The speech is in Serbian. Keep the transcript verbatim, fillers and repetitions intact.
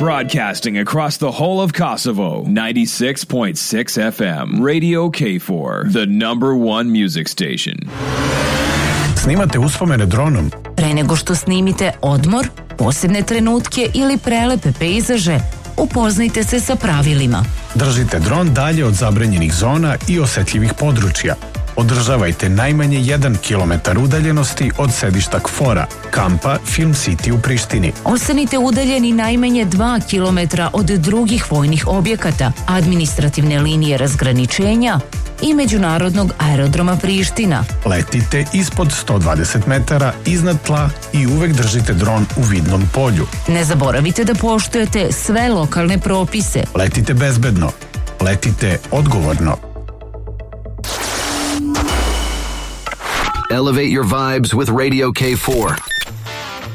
Broadcasting across the whole of Kosovo, ninety-six point six F M. Radio K four, the number one music station. Snimate uspomene dronom? Pre nego što snimite odmor, posebne trenutke ili prelepe pejzaže, upoznajte se sa pravilima. Držite dron dalje od zabranjenih zona i osetljivih područja. Održavajte najmanje jedan kilometar udaljenosti od sedišta KFOR-a, kampa Film City u Prištini. Ostanite udaljeni najmanje dva kilometra od drugih vojnih objekata, administrativne linije razgraničenja i međunarodnog aerodroma Priština. Letite ispod sto dvadeset metara iznad tla i uvek držite dron u vidnom polju. Ne zaboravite da poštujete sve lokalne propise. Letite bezbedno. Letite odgovorno. Elevate your vibes with Radio K four.